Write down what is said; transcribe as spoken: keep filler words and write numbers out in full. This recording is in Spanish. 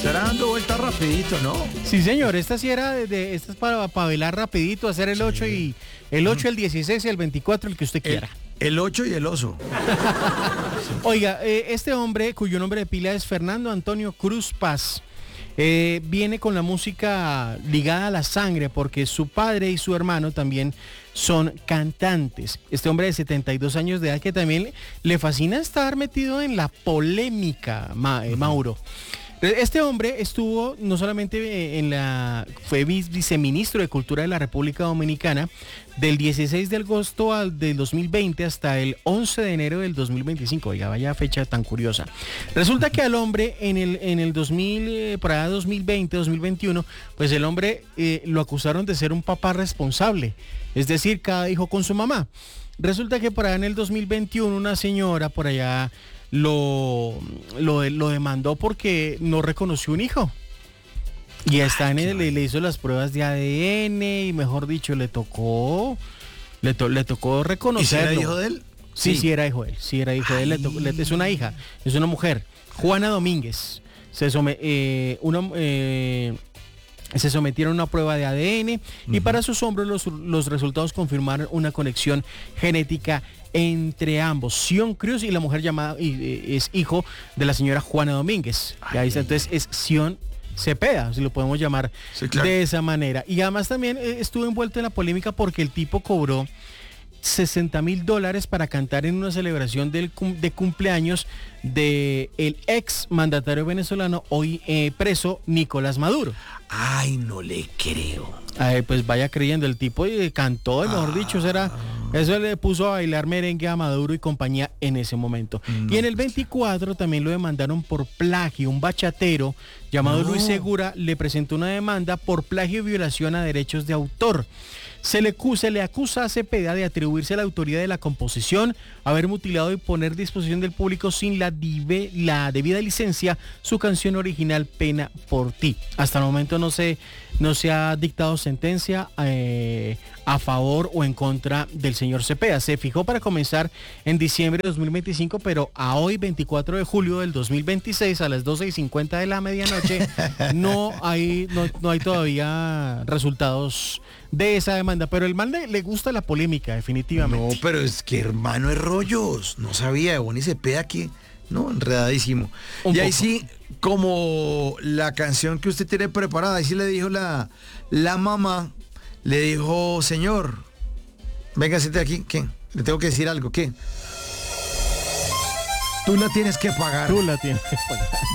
Estará dando vueltas rapidito, ¿no? Sí, señor, esta sí era de, de esta es para, para bailar rapidito, hacer el ocho y el ocho, el dieciséis y el veinticuatro, el que usted quiera. El, el ocho y el oso. Oiga, eh, este hombre, cuyo nombre de pila es Fernando Antonio Cruz Paz, eh, viene con la música ligada a la sangre porque su padre y su hermano también son cantantes. Este hombre de setenta y dos años de edad que también le fascina estar metido en la polémica, Ma, eh, Mauro. Este hombre estuvo no solamente en la, fue viceministro de Cultura de la República Dominicana del dieciséis de agosto al del dos mil veinte hasta el once de enero del dos mil veinticinco. Oiga, vaya fecha tan curiosa. Resulta que al hombre en el en el dos mil, eh, por allá dos mil veinte, dos mil veintiuno, pues el hombre eh, lo acusaron de ser un papá responsable, es decir, cada hijo con su mamá. Resulta que por allá en el dos mil veintiuno una señora por allá Lo, lo, lo demandó porque no reconoció un hijo. Y está en el, le, le hizo las pruebas de A D N y mejor dicho, le tocó, le, to, le tocó reconocerlo. ¿Y si era hijo de él? Sí, sí, sí era hijo de él. Sí, era hijo Ay. de él. Le tocó, le, es una hija, es una mujer. Juana Domínguez. Se somete, eh, una, eh, se sometieron a una prueba de A D N uh-huh. y para sus hombros los, los resultados confirmaron una conexión genética entre ambos. Sion Cruz y la mujer llamada y, es hijo de la señora Juana Domínguez. Ay, ahí está, entonces es Sion Cepeda, si lo podemos llamar sí, claro. de esa manera. Y además también eh, estuvo envuelto en la polémica porque el tipo cobró sesenta mil dólares para cantar en una celebración del, de cumpleaños de el ex mandatario venezolano hoy eh, preso Nicolás Maduro. Ay, no le creo. Ay, pues vaya creyendo, el tipo y cantó, mejor ah. dicho, será, eso le puso a bailar merengue a Maduro y compañía en ese momento. No, y en el veinticuatro también lo demandaron por plagio. Un bachatero llamado no. Luis Segura le presentó una demanda por plagio y violación a derechos de autor. Se le, se le acusa a Cepeda de atribuirse la autoría de la composición, haber mutilado y poner a disposición del público sin la, dive, la debida licencia su canción original Pena por ti. Hasta el momento no se, no se ha dictado sentencia eh, a favor o en contra del señor Cepeda. Se fijó para comenzar en diciembre de dos mil veinticinco, pero a hoy, veinticuatro de julio del dos mil veintiséis, a las doce y cincuenta de la medianoche, no hay, no, no hay todavía resultados de esa demanda, pero el man le, le gusta la polémica, definitivamente. No, pero es que hermano es rollos, no sabía de Bonnie Cepeda que, no, enredadísimo. Un y poco. Ahí sí, como la canción que usted tiene preparada, ahí sí le dijo la, la mamá, le dijo, señor, venga, siéntate aquí, ¿qué? Le tengo que decir algo, ¿qué? Tú la tienes que pagar. Tú la tienes que pagar.